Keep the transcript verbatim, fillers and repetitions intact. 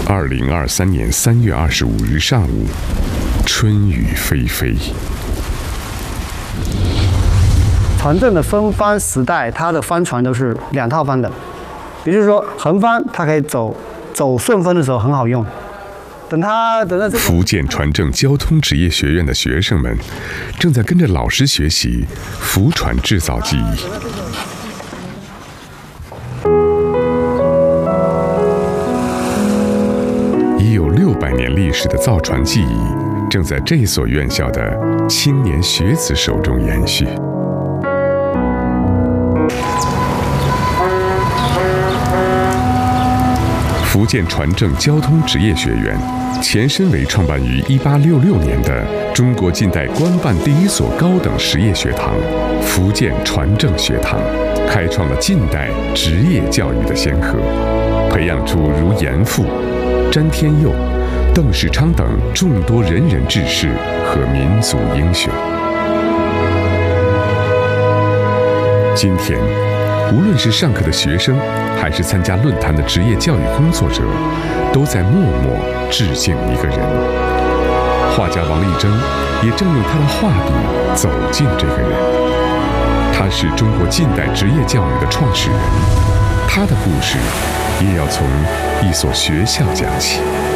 二零二三年三月二十五日上午，春雨霏霏。 船正的风帆时代，它的帆船都是两套帆的，也就是说横帆它可以走走顺风的时候很好用。等它等到这个福建船政交通职业学院的学生们，正在跟着老师学习浮船制造技艺。已有六百年历史的造船技艺，正在这所院校的青年学子手中延续。福建船政交通职业学院，前身为创办于一八六六年的中国近代官办第一所高等实业学堂——福建船政学堂，开创了近代职业教育的先河，培养出如严复、詹天佑、邓世昌等众多仁人志士和民族英雄。今天，无论是上课的学生，还是参加论坛的职业教育工作者，都在默默致敬一个人。画家王立征也正用他的画笔走进这个人。他是中国近代职业教育的创始人，他的故事也要从一所学校讲起。